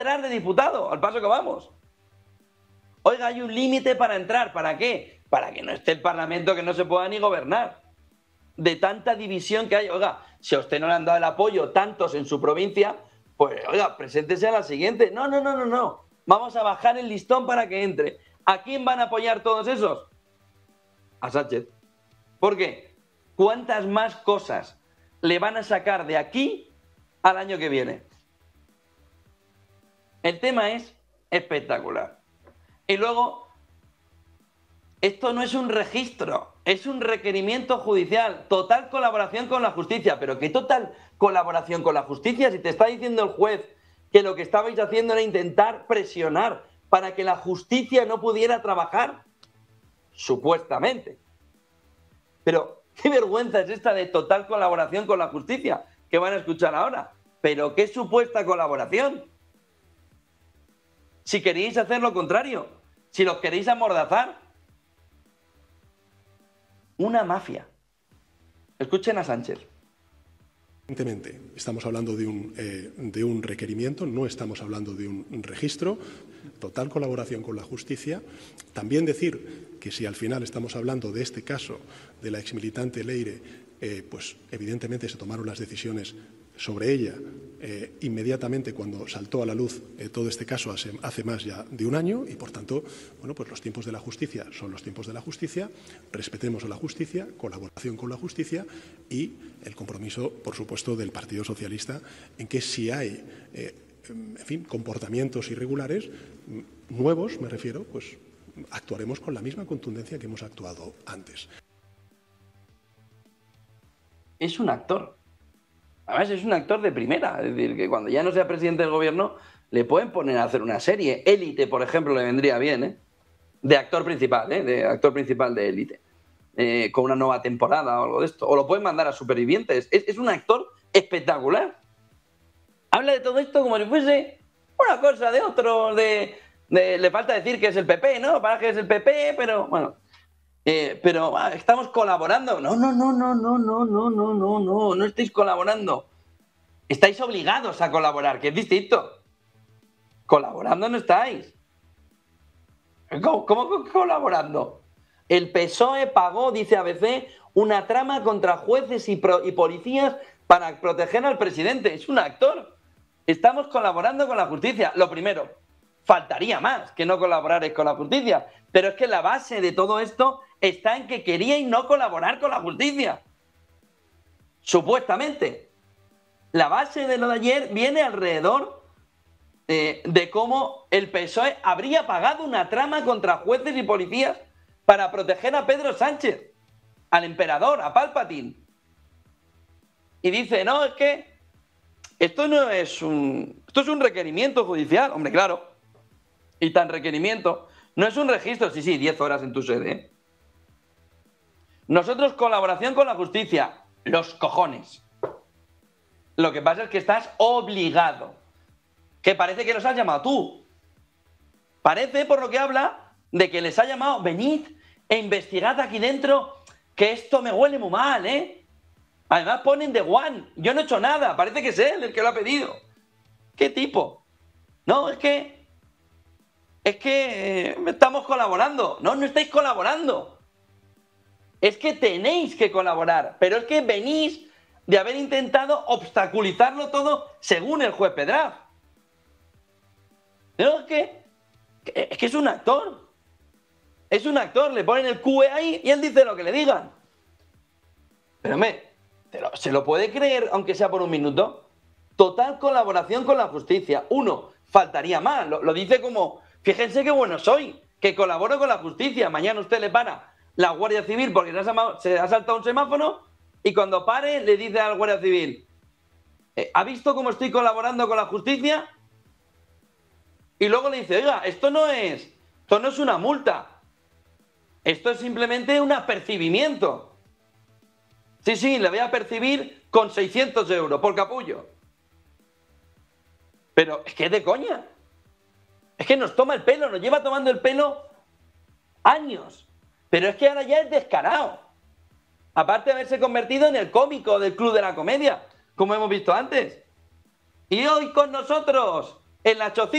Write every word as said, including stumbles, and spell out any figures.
entrar de diputado, al paso que vamos. Oiga, hay un límite para entrar. ¿Para qué? Para que no esté el Parlamento, que no se pueda ni gobernar. De tanta división que hay. Oiga, si a usted no le han dado el apoyo tantos en su provincia, pues, oiga, preséntese a la siguiente. No, no, no, no, no. Vamos a bajar el listón para que entre. ¿A quién van a apoyar todos esos? A Sánchez. ¿Por qué? ¿Cuántas más cosas le van a sacar de aquí al año que viene? El tema es espectacular. Y luego, esto no es un registro, es un requerimiento judicial. Total colaboración con la justicia. ¿Pero qué total colaboración con la justicia? Si te está diciendo el juez que lo que estabais haciendo era intentar presionar para que la justicia no pudiera trabajar. Supuestamente. Pero qué vergüenza es esta de total colaboración con la justicia que van a escuchar ahora. ¿Pero qué supuesta colaboración? Si queréis hacer lo contrario, si los queréis amordazar. Una mafia. Escuchen a Sánchez. Evidentemente, estamos hablando de un, eh, de un requerimiento, no estamos hablando de un registro, total colaboración con la justicia. También decir que si al final estamos hablando de este caso de la exmilitante Leire, eh, pues evidentemente se tomaron las decisiones sobre ella eh, inmediatamente cuando saltó a la luz eh, todo este caso hace, hace más ya de un año y, por tanto, bueno, pues los tiempos de la justicia son los tiempos de la justicia, respetemos a la justicia, colaboración con la justicia y el compromiso, por supuesto, del Partido Socialista en que si hay, eh, en fin, comportamientos irregulares, nuevos, me refiero, pues actuaremos con la misma contundencia que hemos actuado antes. Es un actor. Además, es un actor de primera. Es decir, que cuando ya no sea presidente del gobierno, le pueden poner a hacer una serie. Élite, por ejemplo, le vendría bien, ¿eh? De actor principal, ¿eh? De actor principal de Élite. Eh, con una nueva temporada o algo de esto. O lo pueden mandar a Supervivientes. Es, es un actor espectacular. Habla de todo esto como si fuese una cosa de otro. De, de, le falta decir que es el P P, ¿no? Para que es el P P, pero bueno. Eh, pero ah, estamos colaborando. No, no, no, no, no, no, no, no, no, no, no estáis colaborando. Estáis obligados a colaborar, que es distinto. Colaborando no estáis. ¿Cómo, cómo colaborando? El P S O E pagó, dice A B C, una trama contra jueces y, pro, y policías para proteger al presidente. Es un actor. Estamos colaborando con la justicia. Lo primero, faltaría más que no colaborarais con la justicia. Pero es que la base de todo esto está en que queríais no colaborar con la justicia. Supuestamente. La base de lo de ayer viene alrededor eh, de cómo el P S O E habría pagado una trama contra jueces y policías para proteger a Pedro Sánchez, al emperador, a Palpatine. Y dice, no, es que esto no es un... Esto es un requerimiento judicial. Hombre, claro. Y tan requerimiento... No es un registro, sí, sí, diez horas en tu sede. ¿eh? Nosotros, colaboración con la justicia. Los cojones. Lo que pasa es que estás obligado. Que parece que los has llamado tú. Parece, por lo que habla, de que les ha llamado, venid e investigad aquí dentro, que esto me huele muy mal, ¿eh? Además ponen de One. Yo no he hecho nada. Parece que es él el que lo ha pedido. ¿Qué tipo? No, es que... Es que eh, estamos colaborando. No, no estáis colaborando. Es que tenéis que colaborar. Pero es que venís de haber intentado obstaculizarlo todo según el juez Pedraz. Pero es que, es que es un actor. Es un actor. Le ponen el Q E ahí y él dice lo que le digan. Pero me, lo, ¿se lo puede creer aunque sea por un minuto? Total colaboración con la justicia. Uno, faltaría más. Lo, lo dice como... Fíjense qué bueno soy, que colaboro con la justicia. Mañana usted le para la Guardia Civil porque se ha, se ha saltado un semáforo y cuando pare le dice al Guardia Civil, ¿ha visto cómo estoy colaborando con la justicia? Y luego le dice, oiga, esto no es, esto no es una multa. Esto es simplemente un apercibimiento. Sí, sí, le voy a percibir con seiscientos euros por capullo. Pero es que es de coña. Es que nos toma el pelo, nos lleva tomando el pelo años. Pero es que ahora ya es descarado. Aparte de haberse convertido en el cómico del Club de la Comedia, como hemos visto antes. Y hoy con nosotros, en la chocita.